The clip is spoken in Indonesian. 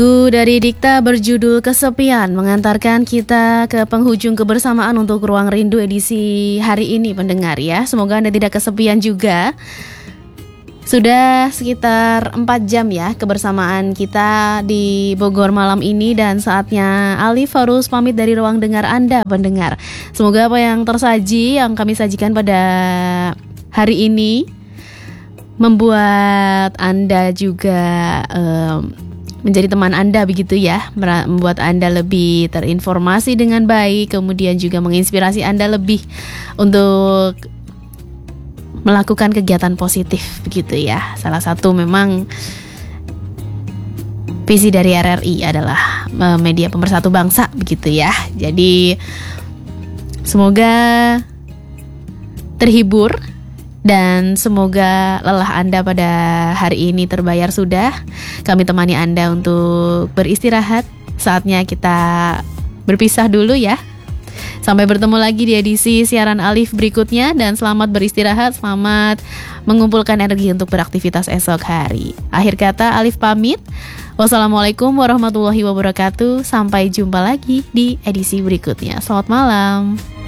Dari Dikta berjudul Kesepian mengantarkan kita ke penghujung kebersamaan untuk Ruang Rindu edisi hari ini pendengar ya. Semoga Anda tidak kesepian juga. Sudah sekitar 4 jam ya kebersamaan kita di Bogor malam ini, dan saatnya Alif harus pamit dari ruang dengar Anda pendengar. Semoga apa yang tersaji, yang kami sajikan pada hari ini membuat Anda juga menjadi teman Anda begitu ya, membuat Anda lebih terinformasi dengan baik, kemudian juga menginspirasi Anda lebih untuk melakukan kegiatan positif begitu ya. Salah satu memang visi dari RRI adalah media pemersatu bangsa begitu ya. Jadi semoga terhibur dan semoga lelah Anda pada hari ini terbayar sudah. Kami temani Anda untuk beristirahat. Saatnya kita berpisah dulu ya. Sampai bertemu lagi di edisi siaran Alif berikutnya. Dan selamat beristirahat, selamat mengumpulkan energi untuk beraktivitas esok hari. Akhir kata Alif pamit. Wassalamualaikum warahmatullahi wabarakatuh. Sampai jumpa lagi di edisi berikutnya. Selamat malam.